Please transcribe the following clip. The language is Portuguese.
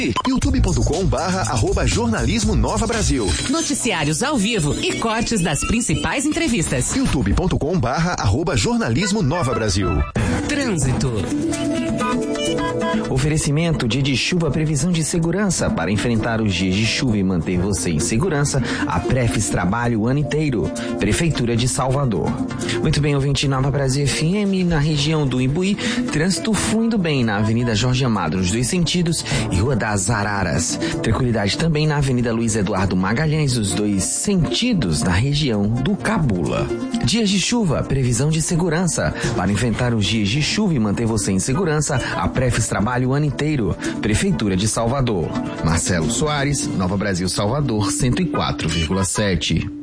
youtube.com/jornalismo Nova Brasil. Noticiários ao vivo e cortes das principais entrevistas. youtube.com/jornalismo Nova Brasil. Trânsito. Oferecimento: dia de chuva, previsão de segurança. Para enfrentar os dias de chuva e manter você em segurança, a Prefis trabalha o ano inteiro. Prefeitura de Salvador. Muito bem, ouvinte Nova Brasil FM, na região do Imbuí, trânsito fluindo bem na Avenida Jorge Amado, nos dois sentidos, e Rua das Araras. Tranquilidade também na Avenida Luiz Eduardo Magalhães, nos dois sentidos, na região do Cabula. Dias de chuva, previsão de segurança. Para enfrentar os dias de chuva e manter você em segurança, a Prefis trabalha o ano inteiro. Prefeitura de Salvador. Marcelo Soares, Nova Brasil, Salvador, 104,7.